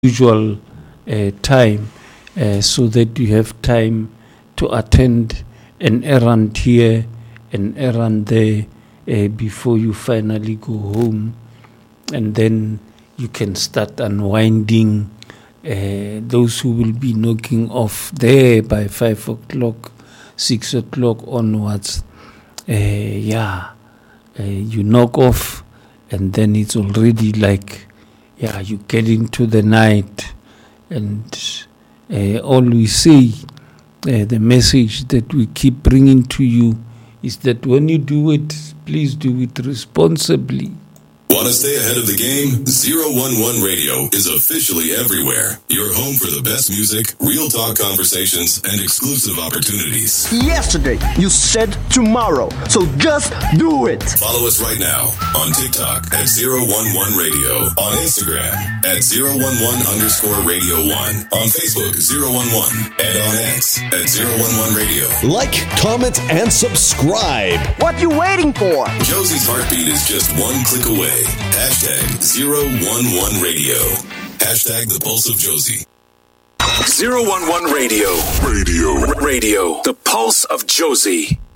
usual time, so that you have time to attend an errand here, an errand there, before you finally go home. And then you can start unwinding. Those who will be knocking off there by 5 o'clock, 6 o'clock onwards, you knock off, and then it's already like, you get into the night. And all we say, the message that we keep bringing to you is that when you do it, please do it responsibly. Want to stay ahead of the game? 011 Radio is officially everywhere. Your home for the best music, real talk conversations, and exclusive opportunities. Yesterday, you said tomorrow, so just do it. Follow us right now on TikTok at 011 Radio, on Instagram at 011_Radio1, on Facebook 011, and on X at 011 Radio. Like, comment, and subscribe. What you waiting for? Josie's heartbeat is just one click away. Hashtag 011 Radio. Hashtag the Pulse of Josie. 011 Radio. Radio. The Pulse of Josie.